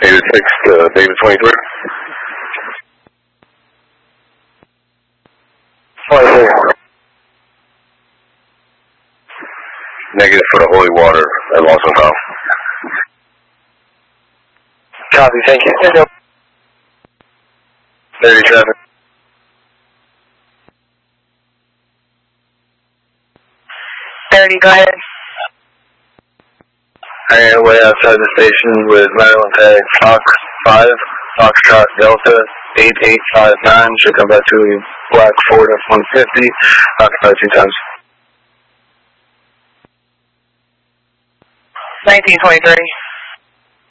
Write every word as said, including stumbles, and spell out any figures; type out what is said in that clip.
David six to David twenty-three. twenty-three. Negative for the holy water at Lawson Town. Copy, thank you. thirty-seven. thirty, go ahead. I am way outside the station with Maryland tag Fox five, Foxtrot Delta eight eight five nine. Should come back to Black Ford F one fifty. Occupied two times. nineteen twenty-three.